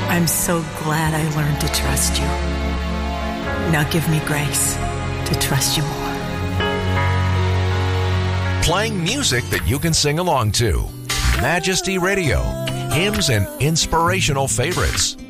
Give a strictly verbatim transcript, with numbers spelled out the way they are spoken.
I'm so glad I learned to trust you. Now give me grace to trust you more. Playing music that you can sing along to. Majesty Radio. Hymns and inspirational favorites.